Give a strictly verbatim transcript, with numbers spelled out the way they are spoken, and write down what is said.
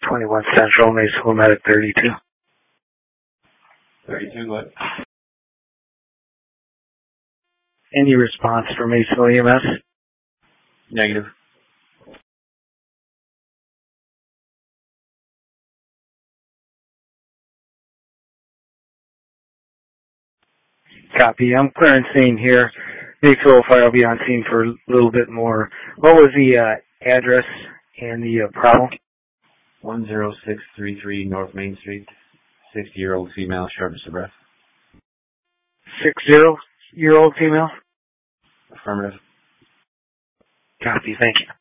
twenty-one Central, Mesa School Medic thirty-two. thirty-two, what? Any response from Mesa E M S? Negative. Copy. I'm clearing scene here. Mesa Fire will be on scene for a little bit more. What was the uh, address and the uh, problem? one zero six three three North Main Street. sixty-year-old female, shortness of breath. sixty-year-old female? Affirmative. Copy. Thank you.